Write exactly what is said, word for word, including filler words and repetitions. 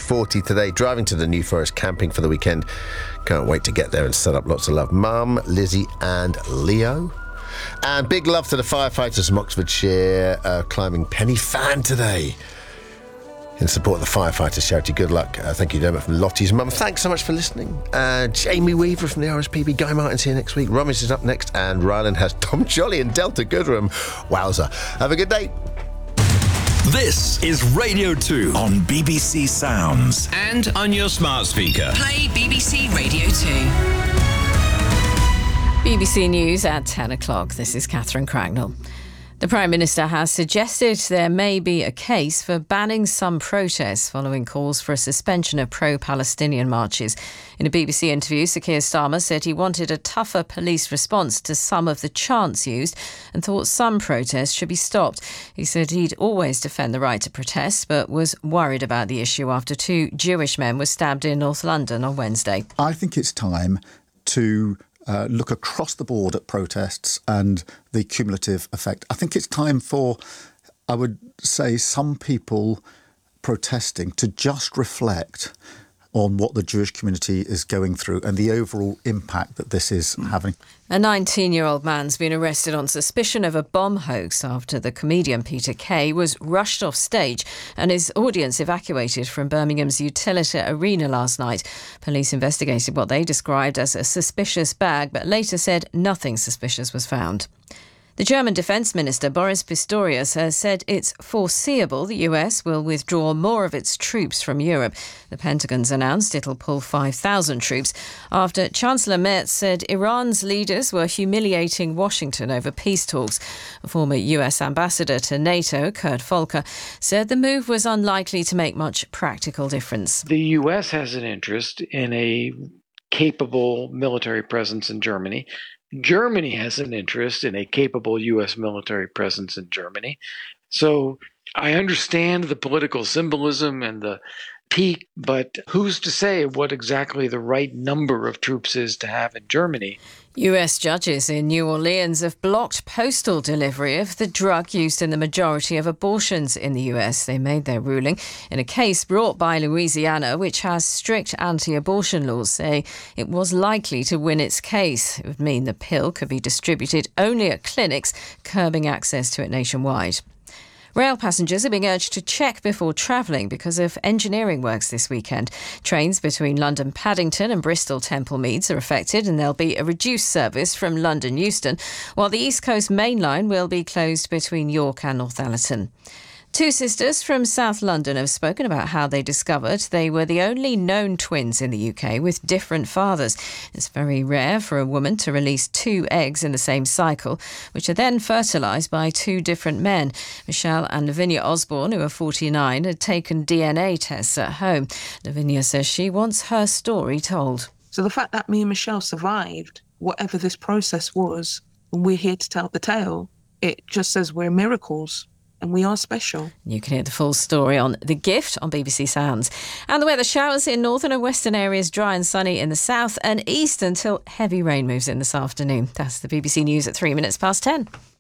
forty today. Driving to the New Forest camping for the weekend. Can't wait to get there and set up. Lots of love. Mum, Lizzie and Leo. And big love to the firefighters from Oxfordshire, uh, climbing Penny Fan today. In support of the firefighters charity. Good luck. Uh, thank you, Dermot, from Lottie's mum. Thanks so much for listening. Uh, Jamie Weaver from the R S P B. Guy Martin's here next week. Romies is up next. And Ryland has Tom Jolly and Delta Goodrem. Wowza. Have a good day. This is Radio two on B B C Sounds. And on your smart speaker. Play B B C Radio two. B B C News at ten o'clock. This is Catherine Cracknell. The Prime Minister has suggested there may be a case for banning some protests following calls for a suspension of pro-Palestinian marches. In a B B C interview, Sir Keir Starmer said he wanted a tougher police response to some of the chants used and thought some protests should be stopped. He said he'd always defend the right to protest, but was worried about the issue after two Jewish men were stabbed in North London on Wednesday. I think it's time to Uh, look across the board at protests and the cumulative effect. I think it's time for, I would say, some people protesting to just reflect on what the Jewish community is going through and the overall impact that this is having. A nineteen-year-old man's been arrested on suspicion of a bomb hoax after the comedian Peter Kay was rushed off stage and his audience evacuated from Birmingham's Utilita Arena last night. Police investigated what they described as a suspicious bag, but later said nothing suspicious was found. The German Defence Minister Boris Pistorius has said it's foreseeable the U S will withdraw more of its troops from Europe. The Pentagon's announced it'll pull five thousand troops after Chancellor Merz said Iran's leaders were humiliating Washington over peace talks. A former U S ambassador to NATO, Kurt Volker, said the move was unlikely to make much practical difference. The U S has an interest in a capable military presence in Germany. Germany has an interest in a capable U S military presence in Germany. So I understand the political symbolism and the peak, but who's to say what exactly the right number of troops is to have in Germany? U S judges in New Orleans have blocked postal delivery of the drug used in the majority of abortions in the U S. They made their ruling in a case brought by Louisiana, which has strict anti-abortion laws, say it was likely to win its case. It would mean the pill could be distributed only at clinics, curbing access to it nationwide. Rail passengers are being urged to check before travelling because of engineering works this weekend. Trains between London Paddington and Bristol Temple Meads are affected and there'll be a reduced service from London Euston, while the East Coast Main Line will be closed between York and Northallerton. Two sisters from South London have spoken about how they discovered they were the only known twins in the U K with different fathers. It's very rare for a woman to release two eggs in the same cycle, which are then fertilised by two different men. Michelle and Lavinia Osborne, who are forty-nine, had taken D N A tests at home. Lavinia says she wants her story told. So the fact that me and Michelle survived, whatever this process was, and we're here to tell the tale, it just says we're miracles. And we are special. You can hear the full story on The Gift on B B C Sounds. And the weather: showers in northern and western areas, dry and sunny in the south and east until heavy rain moves in this afternoon. That's the B B C News at three minutes past ten.